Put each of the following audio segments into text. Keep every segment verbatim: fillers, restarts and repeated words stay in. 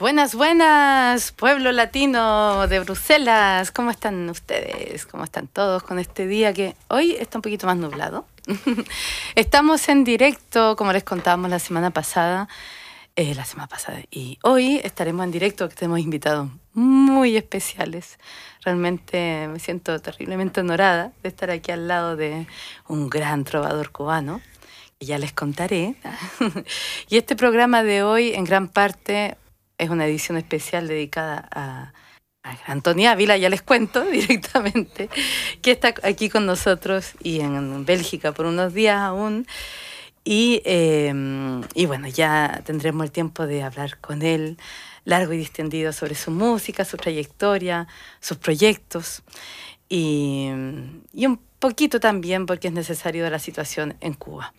Buenas, buenas, pueblo latino de Bruselas. ¿Cómo están ustedes? ¿Cómo están todos con este día que hoy está un poquito más nublado? Estamos en directo, como les contábamos la semana pasada, eh, la semana pasada, y hoy estaremos en directo, que tenemos invitados muy especiales. Realmente me siento terriblemente honorada de estar aquí al lado de un gran trovador cubano, que ya les contaré. Y este programa de hoy, en gran parte, es una edición especial dedicada a, a Antoni Ávila, ya les cuento directamente, que está aquí con nosotros y en Bélgica por unos días aún. Y, eh, y bueno, ya tendremos el tiempo de hablar con él largo y distendido sobre su música, su trayectoria, sus proyectos y, y un poquito también porque es necesario de la situación en Cuba.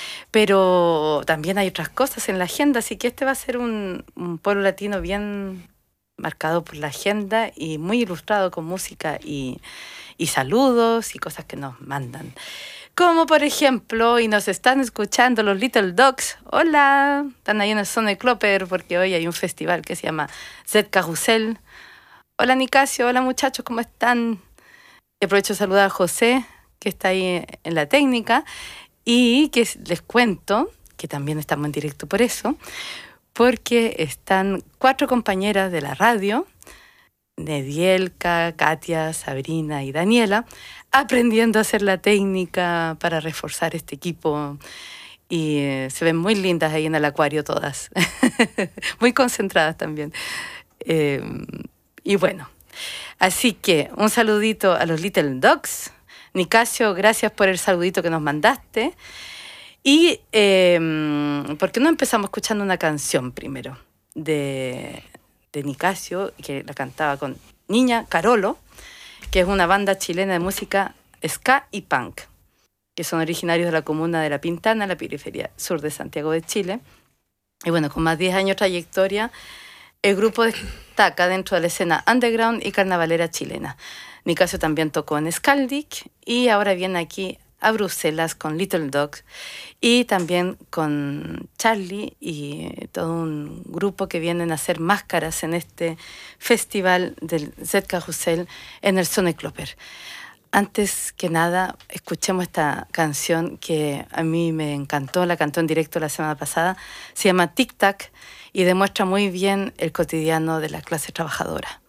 Pero también hay otras cosas en la agenda, así que este va a ser un, un pueblo latino bien marcado por la agenda y muy ilustrado con música y, y saludos y cosas que nos mandan. Como por ejemplo, y nos están escuchando los Little Dogs. Hola, están ahí en el Sony Cloper porque hoy hay un festival que se llama Z Carrusel. Hola Nicasio, hola muchachos, ¿cómo están? Y aprovecho de saludar a José, que está ahí en la técnica. Y que les cuento que también estamos en directo por eso, porque están cuatro compañeras de la radio, Nedielka, Katia, Sabrina y Daniela, aprendiendo a hacer la técnica para reforzar este equipo. Y eh, se ven muy lindas ahí en el acuario todas, muy concentradas también. Eh, y bueno, así que un saludito a los Little Dogs. Nicasio, gracias por el saludito que nos mandaste. Y eh, ¿por qué no empezamos escuchando una canción primero de, de Nicasio, que la cantaba con Niña Carolo, que es una banda chilena de música ska y punk, que son originarios de la comuna de La Pintana, la periferia sur de Santiago de Chile. Y bueno, con más de diez años de trayectoria, el grupo destaca dentro de la escena underground y carnavalera chilena. Nicasio también tocó en Skaldik y ahora viene aquí a Bruselas con Little Dogs y también con Charlie y todo un grupo que vienen a hacer máscaras en este festival del Z Carrusel en el Sony Cloper. Antes que nada, escuchemos esta canción que a mí me encantó, la cantó en directo la semana pasada, se llama Tic Tac y demuestra muy bien el cotidiano de la clase trabajadora.